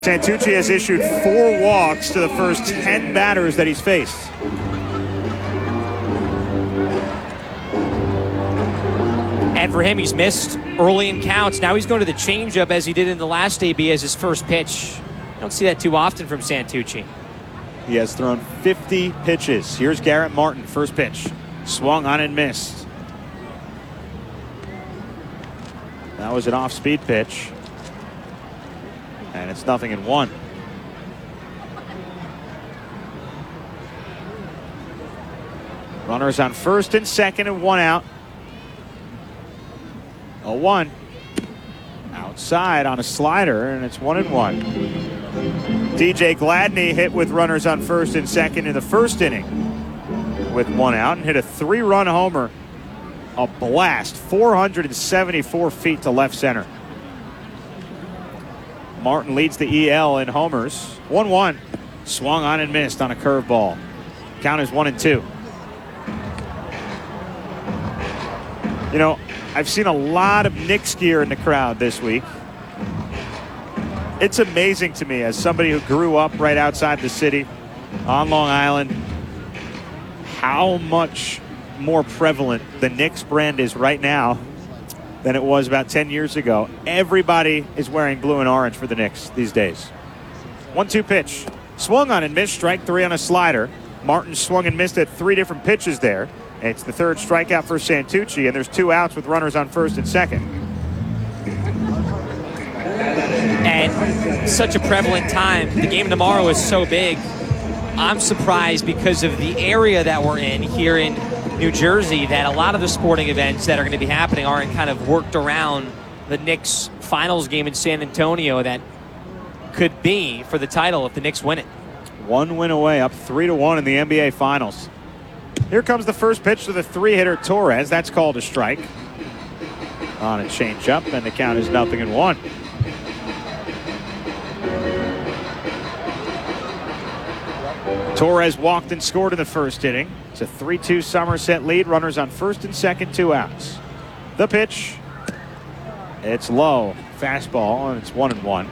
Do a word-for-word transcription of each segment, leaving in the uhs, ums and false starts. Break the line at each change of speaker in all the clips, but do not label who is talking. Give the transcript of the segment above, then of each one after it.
Santucci has issued four walks to the first ten batters that he's faced.
And for him, he's missed early in counts. Now he's going to the changeup as he did in the last A B as his first pitch. You don't see that too often from Santucci.
He has thrown fifty pitches. Here's Garrett Martin, first pitch. Swung on and missed. That was an off-speed pitch. And it's nothing in one. Runners on first and second and one out. oh one. Outside on a slider, and it's one and one. D J Gladney hit with runners on first and second in the first inning with one out and hit a three-run homer. A blast, four hundred seventy-four feet to left center. Martin leads the E L in homers. one one. Swung on and missed on a curveball. Count is one and two. You know, I've seen a lot of Knicks gear in the crowd this week. It's amazing to me, as somebody who grew up right outside the city on Long Island, how much more prevalent the Knicks brand is right now than it was about ten years ago. Everybody is wearing blue and orange for the Knicks these days. one two pitch. Swung on and missed. Strike three on a slider. Martin swung and missed at three different pitches there. It's the third strikeout for Santucci, and there's two outs with runners on first and second.
And such a prevalent time. The game tomorrow is so big. I'm surprised because of the area that we're in here in New Jersey that a lot of the sporting events that are going to be happening aren't kind of worked around the Knicks finals game in San Antonio that could be for the title if the Knicks win it.
One win away, up three to one in the N B A Finals. Here comes the first pitch to the three-hitter Torres. That's called a strike. On a changeup, and the count is nothing in one. Torres walked and scored in the first inning. It's a three two Somerset lead. Runners on first and second, two outs. The pitch. It's low. Fastball, and it's one and one.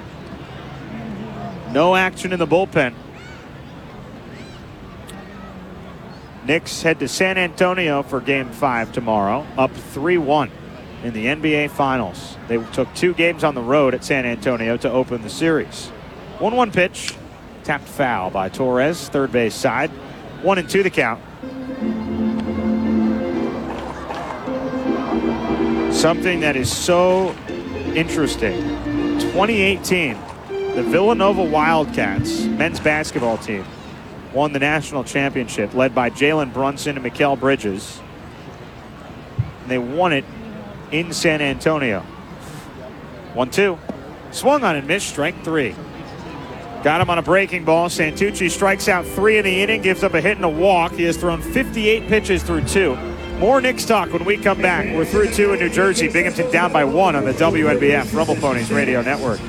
No action in the bullpen. Knicks head to San Antonio for game five tomorrow, up three one in the N B A Finals. They took two games on the road at San Antonio to open the series. one one pitch. Tapped foul by Torres, third base side. One and two the count. Something that is so interesting. twenty eighteen, the Villanova Wildcats men's basketball team won the national championship, led by Jalen Brunson and Mikal Bridges. And they won it in San Antonio. one two. Swung on and missed, strike three. Got him on a breaking ball. Santucci strikes out three in the inning, gives up a hit and a walk. He has thrown fifty-eight pitches through two. More Knicks talk when we come back. We're through two in New Jersey. Binghamton down by one on the W N B F Rumble Ponies Radio Network.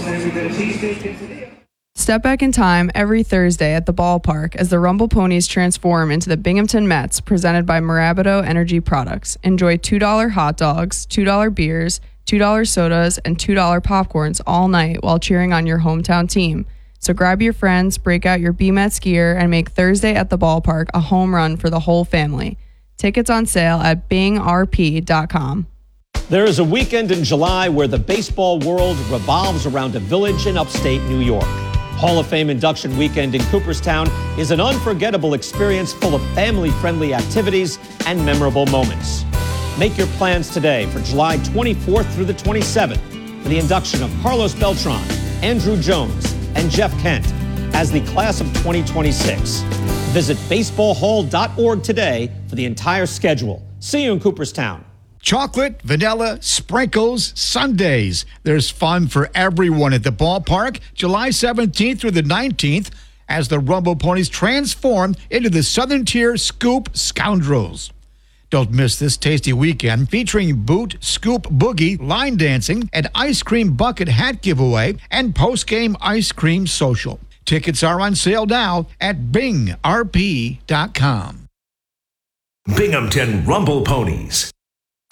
Step back in time every Thursday at the ballpark as the Rumble Ponies transform into the Binghamton Mets, presented by Mirabito Energy Products. Enjoy two dollar hot dogs, two dollar beers, two dollar sodas, and two dollar popcorns all night while cheering on your hometown team. So grab your friends, break out your B-Mets gear, and make Thursday at the ballpark a home run for the whole family. Tickets on sale at bing r p dot com.
There is a weekend in July where the baseball world revolves around a village in upstate New York. Hall of Fame induction weekend in Cooperstown is an unforgettable experience full of family-friendly activities and memorable moments. Make your plans today for July twenty-fourth through the twenty-seventh for the induction of Carlos Beltran, Andrew Jones, and Jeff Kent as the class of twenty twenty-six. Visit baseball hall dot org today for the entire schedule. See you in Cooperstown.
Chocolate, vanilla, sprinkles, sundaes. There's fun for everyone at the ballpark July seventeenth through the nineteenth as the Rumble Ponies transform into the Southern Tier Scoop Scoundrels. Don't miss this tasty weekend featuring boot, scoop, boogie, line dancing, an ice cream bucket hat giveaway, and post-game ice cream social. Tickets are on sale now at bing r p dot com.
Binghamton Rumble Ponies.